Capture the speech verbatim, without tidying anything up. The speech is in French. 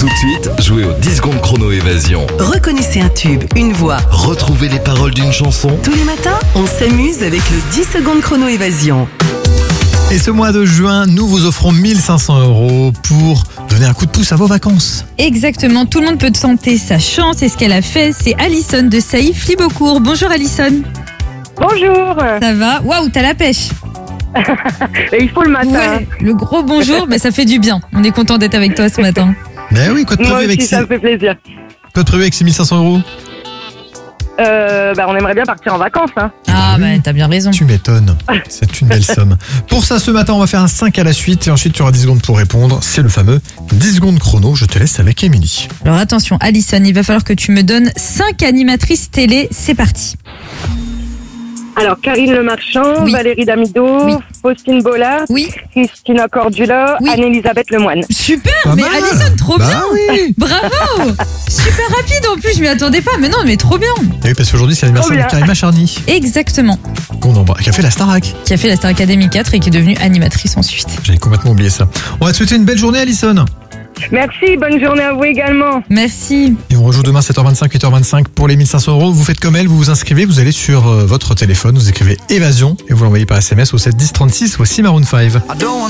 Tout de suite, jouez au dix secondes chrono évasion. Reconnaissez un tube, une voix. Retrouvez les paroles d'une chanson. Tous les matins, on s'amuse avec le dix secondes chrono évasion. Et ce mois de juin, nous vous offrons mille cinq cents euros pour donner un coup de pouce à vos vacances. Exactement, tout le monde peut tenter sa chance et ce qu'elle a fait, c'est Alison de Saïf Libocourt. Bonjour Alison. Bonjour. Ça va? Waouh, t'as la pêche. Il faut le matin. Ouais, le gros bonjour, mais ça fait du bien. On est content d'être avec toi ce matin. Ben oui, quoi de Moi prévu aussi, avec ça ces... me fait plaisir. quoi de prévu avec ces mille cinq cents euros? Euh, bah, on aimerait bien partir en vacances. Hein. Ah oui. bah t'as bien raison. Tu m'étonnes, c'est une belle somme. Pour ça, ce matin, on va faire un cinq à la suite et ensuite tu auras dix secondes pour répondre. C'est le fameux dix secondes chrono. Je te laisse avec Émilie. Alors attention Alison, il va falloir que tu me donnes cinq animatrices télé. C'est parti. Alors, Karine Le Marchand, Oui. Valérie Damido, Oui. Faustine Bollard, Oui. Christina Cordula, Oui. Anne-Elisabeth Lemoine. Super, Pas mais mal. Alison, trop Bah bien. oui. Bravo. Super rapide en plus, je m'y attendais pas. Mais non, mais trop bien. Et oui, parce qu'aujourd'hui, c'est l'anniversaire Trop de bien. Karima Charny, Exactement. qu'on embrasse, qui a fait la Starac. Qui a fait la Star Academy quatre et qui est devenue animatrice ensuite. J'avais complètement oublié ça. On va te souhaiter une belle journée, Alison. Merci, bonne journée à vous également. Merci. Et on rejoue demain sept heures vingt-cinq, huit heures vingt-cinq pour les mille cinq cents euros. Vous faites comme elle, vous vous inscrivez, vous allez sur euh, votre téléphone, vous écrivez évasion et vous l'envoyez par S M S au sept dix trente-six. Voici Maroon cinq.